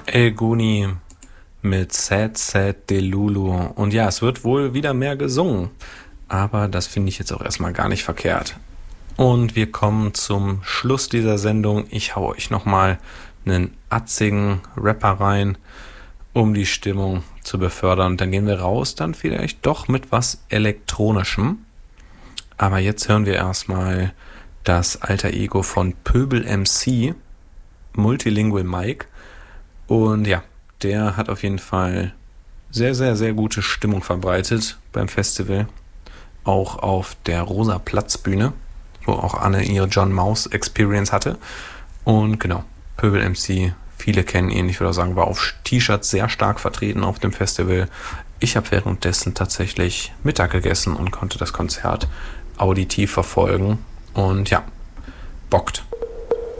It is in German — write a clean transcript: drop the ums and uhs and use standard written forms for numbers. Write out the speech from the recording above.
El Guni mit Sad Sad Delulu. Und ja, es wird wohl wieder mehr gesungen. Aber das finde ich jetzt auch erstmal gar nicht verkehrt. Und wir kommen zum Schluss dieser Sendung. Ich hau euch nochmal einen atzigen Rapper rein, um die Stimmung zu befördern. Dann gehen wir raus, dann vielleicht doch mit was Elektronischem. Aber jetzt hören wir erstmal das alter Ego von Pöbel MC, Multilingual Mike. Und ja, der hat auf jeden Fall sehr, sehr, sehr gute Stimmung verbreitet beim Festival. Auch auf der Rosa Platzbühne, wo auch Anne ihre John Maus Experience hatte. Und genau, Pöbel MC, viele kennen ihn, ich würde auch sagen, war auf T-Shirts sehr stark vertreten auf dem Festival. Ich habe währenddessen tatsächlich Mittag gegessen und konnte das Konzert auditiv verfolgen. Und ja, bockt.